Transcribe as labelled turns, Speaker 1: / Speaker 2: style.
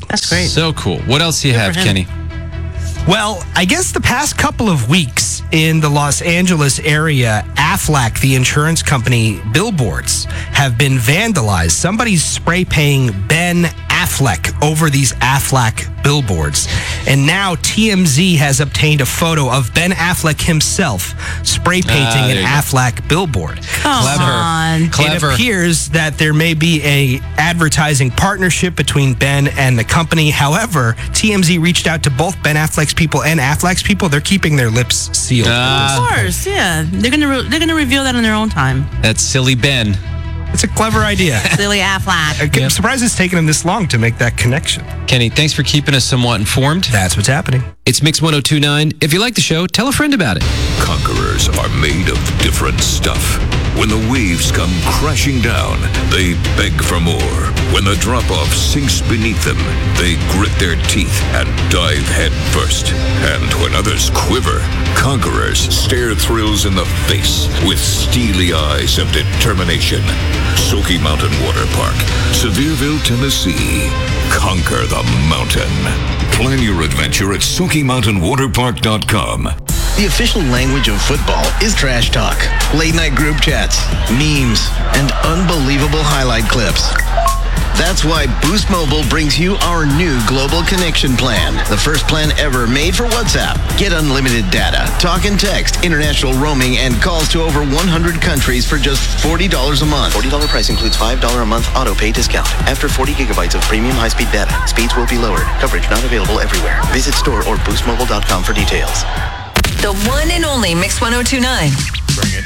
Speaker 1: That's great.
Speaker 2: So cool. What else do you have,
Speaker 1: for him.
Speaker 2: Kenny?
Speaker 3: Well, I guess the past couple of weeks in the Los Angeles area, Aflac, the insurance company, billboards have been vandalized. Somebody's spray painting Ben Affleck over these Aflac billboards. And now TMZ has obtained a photo of Ben Affleck himself spray painting
Speaker 2: there
Speaker 3: an
Speaker 2: you go.
Speaker 3: Affleck billboard.
Speaker 1: Come on.
Speaker 2: Clever.
Speaker 3: It appears that there may be a advertising partnership between Ben and the company. However, TMZ reached out to both Ben Affleck's people and Affleck's people. They're keeping their lips sealed.
Speaker 1: Of course, yeah. They're gonna reveal that in their own time.
Speaker 2: That's silly Ben.
Speaker 3: It's a clever idea.
Speaker 1: Silly Affleck.
Speaker 3: I'm surprised it's taken them this long to make that connection.
Speaker 2: Kenny, thanks for keeping us somewhat informed.
Speaker 3: That's what's happening.
Speaker 2: It's Mix 1029. If you like the show, tell a friend about it.
Speaker 4: Conquerors are made of different stuff. When the waves come crashing down, they beg for more. When the drop-off sinks beneath them, they grit their teeth and dive head first. And when others quiver, conquerors stare thrills in the face with steely eyes of determination. Smoky Mountain Water Park, Sevierville, Tennessee. Conquer the mountain. Plan your adventure at SmokyMountainWaterPark.com.
Speaker 5: The official language of football is trash talk, late-night group chats, memes, and unbelievable highlight clips. That's why Boost Mobile brings you our new Global Connection Plan, the first plan ever made for WhatsApp. Get unlimited data, talk and text, international roaming, and calls to over 100 countries for just $40 a month.
Speaker 6: $40 price includes $5 a month auto pay discount. After 40 gigabytes of premium high-speed data, speeds will be lowered. Coverage not available everywhere. Visit store or boostmobile.com for details.
Speaker 7: The one and only Mix 1029.
Speaker 5: Bring it.